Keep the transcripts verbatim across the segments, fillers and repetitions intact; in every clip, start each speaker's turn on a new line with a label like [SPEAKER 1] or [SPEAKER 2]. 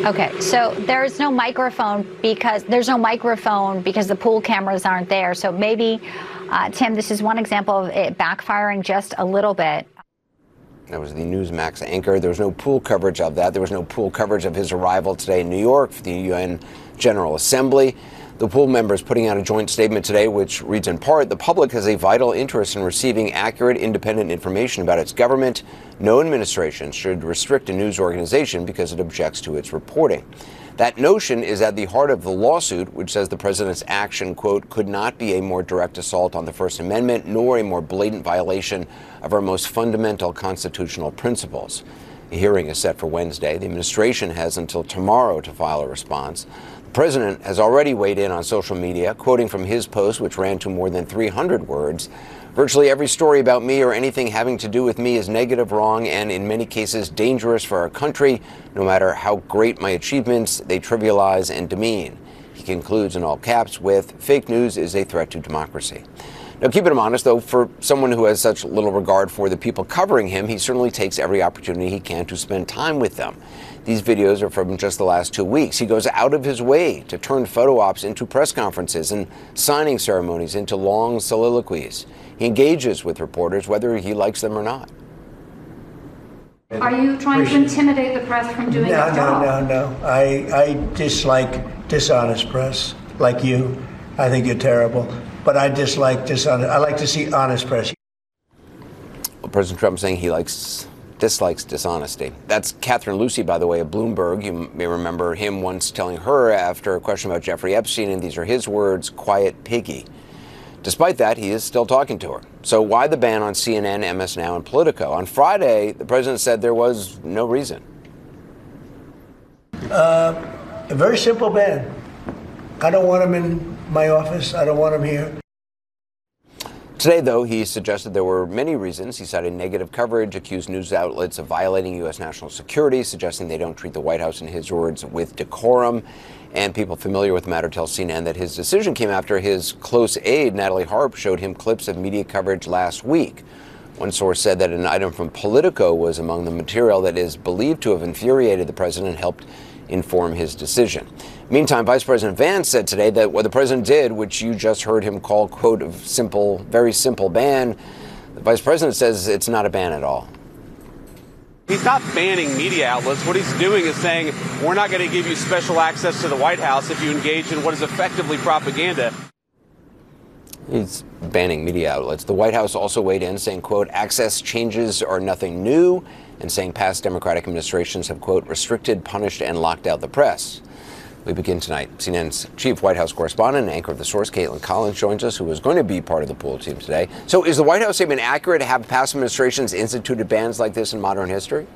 [SPEAKER 1] Okay, so there's no microphone because there's no microphone because the pool cameras aren't there. So maybe, uh, Tim, this is one example of it backfiring just a little bit.
[SPEAKER 2] That was the Newsmax anchor. There was no pool coverage of that. There was no pool coverage of his arrival today in New York for the U N General Assembly. The pool members putting out a joint statement today, which reads in part, the public has a vital interest in receiving accurate, independent information about its government. No administration should restrict a news organization because it objects to its reporting. That notion is at the heart of the lawsuit, which says the president's action, quote, could not be a more direct assault on the First Amendment, nor a more blatant violation of our most fundamental constitutional principles. The hearing is set for Wednesday. The administration has until tomorrow to file a response. The president has already weighed in on social media, quoting from his post, which ran to more than three hundred words. Virtually every story about me or anything having to do with me is negative, wrong, and in many cases dangerous for our country. No matter how great my achievements, they trivialize and demean. He concludes in all caps with, fake news is a threat to democracy. Now, keeping him honest, though, for someone who has such little regard for the people covering him, he certainly takes every opportunity he can to spend time with them. These videos are from just the last two weeks. He goes out of his way to turn photo ops into press conferences and signing ceremonies into long soliloquies. He engages with reporters whether he likes them or not.
[SPEAKER 3] Are you trying to intimidate the press from doing
[SPEAKER 4] no,
[SPEAKER 3] their job?
[SPEAKER 4] No, no, no, I, I dislike dishonest press, like you. I think you're terrible. But I dislike dishonest. I like to see honest press.
[SPEAKER 2] Well, President Trump saying he likes dislikes dishonesty. That's Catherine Lucy, by the way, of Bloomberg. You may remember him once telling her after a question about Jeffrey Epstein, and these are his words, quiet piggy. Despite that, he is still talking to her. So why the ban on C N N, M S Now, and Politico? On Friday, the president said there was no reason.
[SPEAKER 4] Uh, a very simple ban. I don't want him in my office. I don't want him here.
[SPEAKER 2] Today, though, he suggested there were many reasons. He cited negative coverage, accused news outlets of violating U S national security, suggesting they don't treat the White House, in his words, with decorum. And people familiar with the matter tell C N N that his decision came after his close aide, Natalie Harp, showed him clips of media coverage last week. One source said that an item from Politico was among the material that is believed to have infuriated the president and helped inform his decision. Meantime, Vice President Vance said today that what the president did, which you just heard him call, quote, a simple, very simple ban, the vice president says it's not a ban at all.
[SPEAKER 5] He's not banning media outlets. What he's doing is saying, we're not going to give you special access to the White House if you engage in what is effectively propaganda.
[SPEAKER 2] He's banning media outlets. The White House also weighed in, saying, quote, access changes are nothing new, and saying past Democratic administrations have, quote, restricted, punished, and locked out the press. We begin tonight. C N N's chief White House correspondent and anchor of The Source, Caitlin Collins, joins us, who is going to be part of the pool team today. So is the White House statement accurate? Have past administrations instituted bans like this in modern history?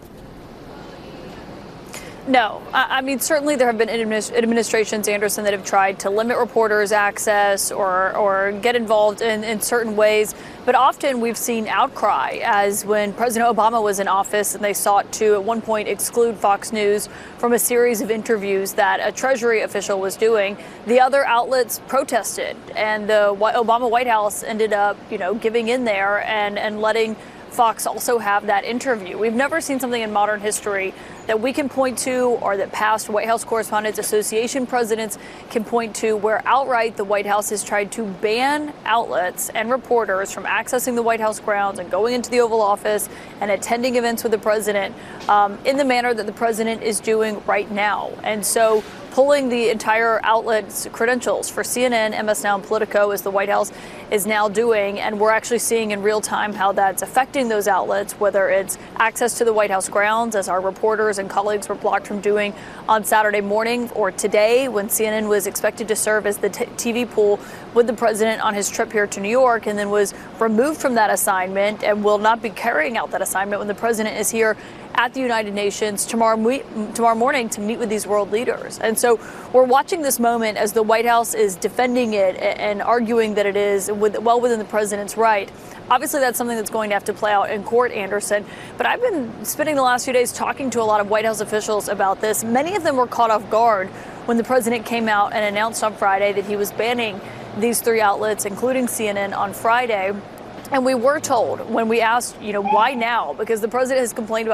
[SPEAKER 6] No. I mean, certainly there have been administrations, Anderson, that have tried to limit reporters' access or, or get involved in, in certain ways. But often we've seen outcry, as when President Obama was in office and they sought to at one point exclude Fox News from a series of interviews that a Treasury official was doing. The other outlets protested, and the Obama White House ended up, you know, giving in there and, and letting Fox also have that interview. We've never seen something in modern history that we can point to, or that past White House Correspondents Association presidents can point to, where outright the White House has tried to ban outlets and reporters from accessing the White House grounds and going into the Oval Office and attending events with the president um, in the manner that the president is doing right now. And so pulling the entire outlet's credentials for C N N, M S Now, and Politico, as the White House is now doing. And we're actually seeing in real time how that's affecting those outlets, whether it's access to the White House grounds, as our reporters and colleagues were blocked from doing on Saturday morning, or today when C N N was expected to serve as the t- TV pool with the president on his trip here to New York, and then was removed from that assignment and will not be carrying out that assignment when the president is here at the United Nations tomorrow, tomorrow morning to meet with these world leaders. And so we're watching this moment as the White House is defending it and arguing that it is with, well within the president's right. Obviously, that's something that's going to have to play out in court, Anderson. But I've been spending the last few days talking to a lot of White House officials about this. Many of them were caught off guard when the president came out and announced on Friday that he was banning these three outlets, including C N N, on Friday. And we were told when we asked, you know, why now? Because the president has complained about